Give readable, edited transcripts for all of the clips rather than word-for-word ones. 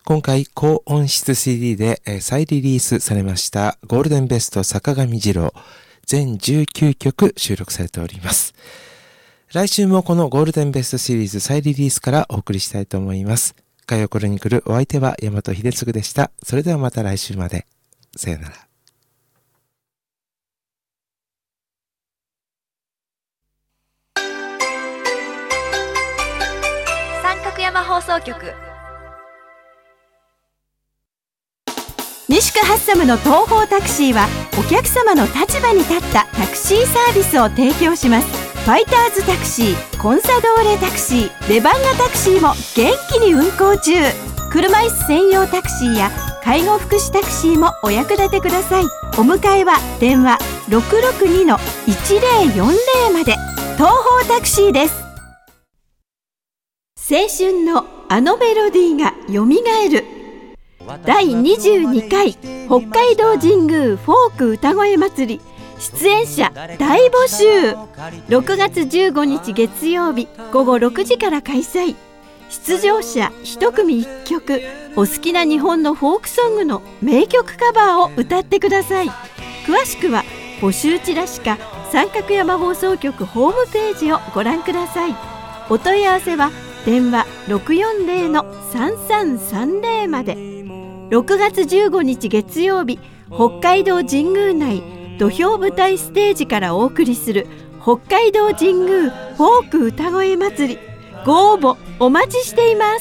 今回高音質 CD で再リリースされましたゴールデンベスト坂上二郎全19曲収録されております。来週もこのゴールデンベストシリーズ再リリースからお送りしたいと思います。歌謡クロニクル、お相手は大和秀嗣でした。それではまた来週まで。さよなら。 三角山放送局、 西区ハッサムの東方タクシーはお客様の立場に立ったタクシーサービスを提供します。ファイターズタクシー、コンサドーレタクシー、レバンガタクシーも元気に運行中。車椅子専用タクシーや介護福祉タクシーもお役立てください。お迎えは電話 662-1040 まで。東方タクシーです。青春のあのメロディーがよみがえる。第22回北海道神宮フォーク歌声祭り、出演者大募集。6月15日月曜日午後6時から開催。出場者1組1曲、お好きな日本のフォークソングの名曲カバーを歌ってください。詳しくは募集チラシか三角山放送局ホームページをご覧ください。お問い合わせは電話 640-3330 まで。6月15日月曜日、北海道神宮内土俵舞台ステージからお送りする北海道神宮フォーク歌声祭り、ご応募お待ちしています。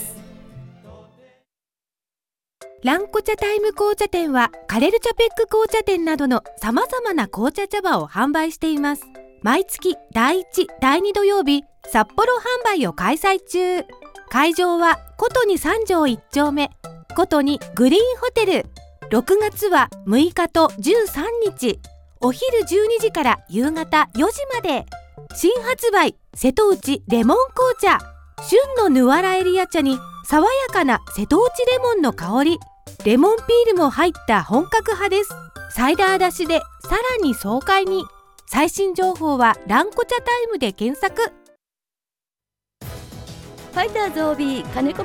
ランコ茶タイム紅茶店はカレルチャペック紅茶店などの様々な紅茶茶葉を販売しています。毎月第1、第2土曜日、札幌販売を開催中。会場はことに3条1丁目、ことにグリーンホテル。6月は6日と13日、お昼12時から夕方4時まで。新発売瀬戸内レモン紅茶。旬のヌワラエリア茶に爽やかな瀬戸内レモンの香り、レモンピールも入った本格派です。サイダー出しでさらに爽快に。最新情報はランコ茶タイムで検索。 ファイターズ OB 金子